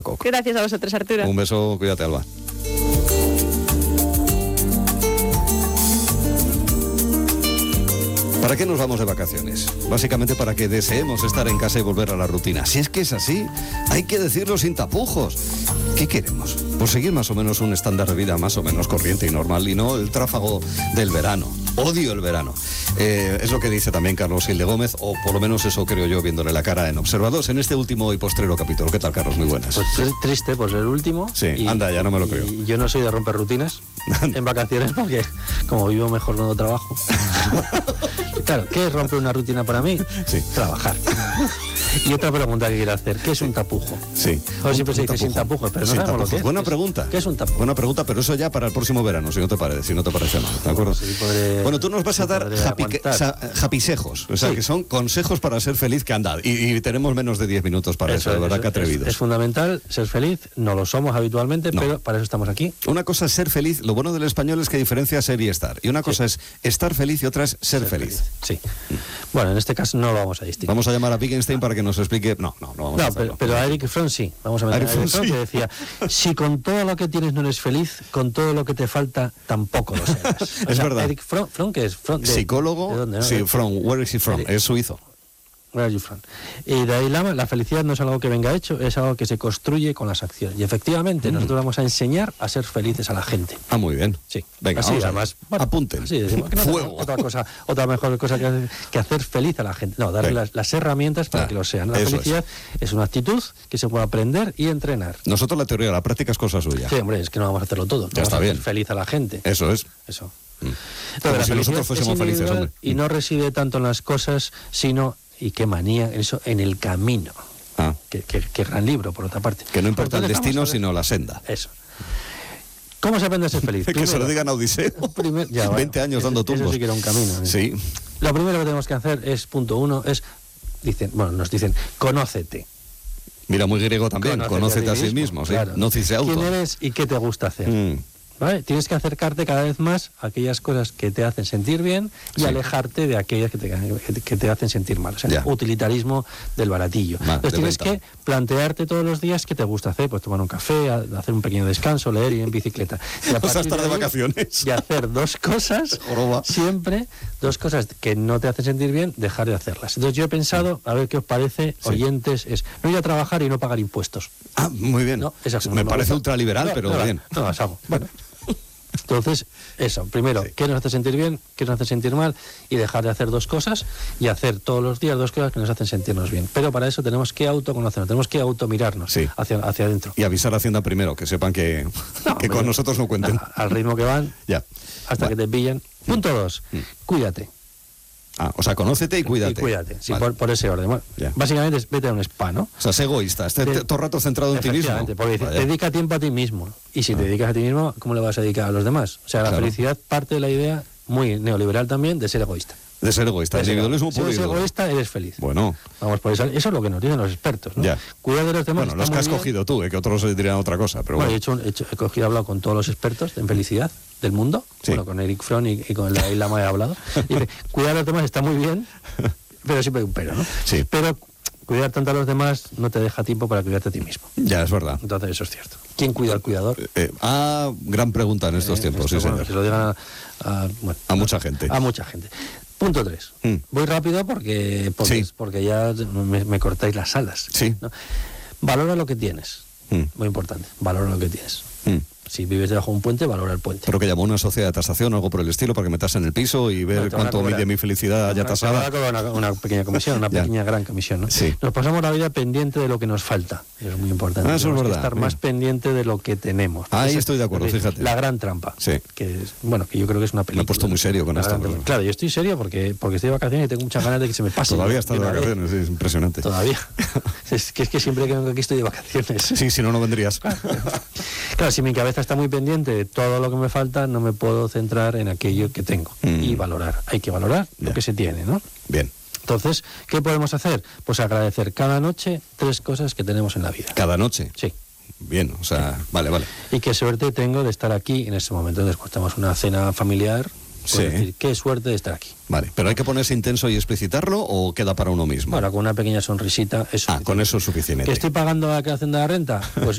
Gracias a vosotros, Arturo. Un beso, cuídate, Alba. ¿Para qué nos vamos de vacaciones? Básicamente para que deseemos estar en casa y volver a la rutina. Si es que es así, hay que decirlo sin tapujos. ¿Qué queremos? Pues seguir más o menos un estándar de vida más o menos corriente y normal, y no el tráfago del verano. Odio el verano. Es lo que dice también Carlos Gil de Gómez, o por lo menos eso creo yo viéndole la cara en Observados en este último y postrero capítulo. ¿Qué tal, Carlos? Muy buenas. Pues es triste por ser el último. Sí, anda, ya no me lo creo. Y yo no soy de romper rutinas en vacaciones porque como vivo mejor cuando trabajo. Claro, ¿qué es romper una rutina para mí? Sí. Trabajar. Y otra pregunta que quiero hacer, ¿qué es un tapujo? Sí. Ahora siempre se dice sin tapujos, pero no sabemos lo que es. Buena pregunta. ¿Qué es un tapujo? Buena pregunta, pero eso ya para el próximo verano, si no te parece mal, ¿de acuerdo? Sí, bueno, tú nos vas a dar japisejos, o sea, sí, que son consejos para ser feliz que anda. Y tenemos menos de 10 minutos para eso, de verdad, que atrevidos. Es fundamental ser feliz, no lo somos habitualmente, pero para eso estamos aquí. Una cosa es ser feliz, lo bueno del español es que diferencia ser y estar. Y una cosa es estar feliz y otra es ser feliz. Sí. Bueno, en este caso no lo vamos a distinguir. Vamos a llamar a Wittgenstein para que nos explique. No vamos a hacerlo. Pero a Eric Fromm sí. Vamos a meter a Eric Fromm, que decía: si con todo lo que tienes no eres feliz, con todo lo que te falta tampoco lo serás. Es verdad. Eric Fromm, que es psicólogo. ¿de dónde, no? Sí, Fromm. Where is he from? Es suizo. Y Dalai Lama, la felicidad no es algo que venga hecho, es algo que se construye con las acciones. Y efectivamente, nosotros vamos a enseñar a ser felices a la gente. Ah, muy bien. Sí. Venga, así, además, apunten. Sí, decimos que no, fuego. Otra mejor cosa que hacer feliz a la gente. No, darle las herramientas para que lo sean. La felicidad es una actitud que se puede aprender y entrenar. Nosotros la teoría, la práctica es cosa suya. Sí, hombre, es que no vamos a hacerlo todo. Ya está bien. Ser feliz a la gente. Eso es. Eso. Como si nosotros fuésemos felices, hombre. Y no reside tanto en las cosas, sino, y qué manía, eso, en el camino. Qué gran libro, por otra parte. Que no importa el destino, sino la senda. Eso. ¿Cómo se aprende a ser feliz? Que se lo digan a Odiseo. 20 años dando tumbos. Eso sí que era un camino. Sí. Lo primero que tenemos que hacer es, punto 1, nos dicen, conócete. Mira, muy griego también, conócete a sí mismo. Sí. Claro. Nocice auto. ¿Quién eres y qué te gusta hacer? ¿Vale? Tienes que acercarte cada vez más a aquellas cosas que te hacen sentir bien y alejarte de aquellas que te hacen sentir mal. O sea, utilitarismo del baratillo. Entonces tienes que plantearte todos los días qué te gusta hacer, pues tomar un café, hacer un pequeño descanso, leer, ir en bicicleta. Y o sea, estar de vacaciones. Y hacer dos cosas, siempre, dos cosas que no te hacen sentir bien, dejar de hacerlas. Entonces yo he pensado, a ver qué os parece, oyentes, es no ir a trabajar y no pagar impuestos. Ah, muy bien. No, me parece ultraliberal, pero bien. No, es algo. Bueno. Entonces, eso, primero, ¿qué nos hace sentir bien? ¿Qué nos hace sentir mal? Y dejar de hacer dos cosas y hacer todos los días dos cosas que nos hacen sentirnos bien. Pero para eso tenemos que autoconocernos, tenemos que automirarnos hacia adentro. Y avisar a Hacienda primero, que sepan que con nosotros no cuenten. Al ritmo que van, hasta que te pillen. Punto 2, cuídate. O sea, conócete y cuídate. Y cuídate, sí, por ese orden. Bueno, básicamente es vete a un spa, ¿no? O sea, sé egoísta, esté todo el rato centrado en ti mismo. Porque dedica tiempo a ti mismo. Y si te dedicas a ti mismo, ¿cómo le vas a dedicar a los demás? O sea, la felicidad parte de la idea, muy neoliberal también, de ser egoísta. De ser egoísta, individualismo puro. Si eres egoísta, eres feliz. Bueno. Vamos por eso. Eso es lo que nos dicen los expertos, ¿no? Cuida de los demás. Bueno, los que has cogido tú, que otros dirían otra cosa, pero bueno. He hablado con todos los expertos en felicidad del mundo. Bueno, con Eric Fromm y con el Dalai Lama he hablado. Dice, cuidar a los demás está muy bien, pero siempre hay un pero, ¿no? Sí. Pero cuidar tanto a los demás no te deja tiempo para cuidarte a ti mismo. Ya, es verdad. Entonces eso es cierto. ¿Quién cuida al cuidador? Gran pregunta en estos tiempos, sí, señor. Que se lo digan a mucha gente. A mucha gente. Punto 3. Voy rápido porque ya me cortáis las alas. Sí. ¿No? Valora lo que tienes. Muy importante. Valora lo que tienes. Si vives debajo de un puente, valora el puente. Pero que llamó una sociedad de tasación o algo por el estilo para que me tasen el piso y ver cuánto mide mi felicidad ya tasada. Una pequeña comisión, una pequeña gran comisión, ¿no? Sí. Nos pasamos la vida pendiente de lo que nos falta. Eso es muy importante. Eso es verdad. Estar más pendiente de lo que tenemos. Ahí estoy de acuerdo, fíjate. La gran trampa. Sí. Que yo creo que es una película. Me he puesto muy serio con esto. Claro, yo estoy serio porque estoy de vacaciones y tengo muchas ganas de que se me pase. Todavía estás de vacaciones, sí, es impresionante. Todavía. Es que siempre que vengo aquí estoy de vacaciones. Sí, si no vendrías. Claro, si mi cabeza está muy pendiente de todo lo que me falta, no me puedo centrar en aquello que tengo y valorar. Hay que valorar lo que se tiene, ¿no? Bien. Entonces, ¿qué podemos hacer? Pues agradecer cada noche 3 cosas que tenemos en la vida. ¿Cada noche? Sí. Bien, o sea, vale. Y qué suerte tengo de estar aquí en este momento. Entonces, cuando estamos una cena familiar, decir, qué suerte de estar aquí. Vale, pero ¿hay que ponerse intenso y explicitarlo o queda para uno mismo? Bueno, con una pequeña sonrisita es suficiente. Con eso es suficiente. ¿Que estoy pagando la creación de la renta? Pues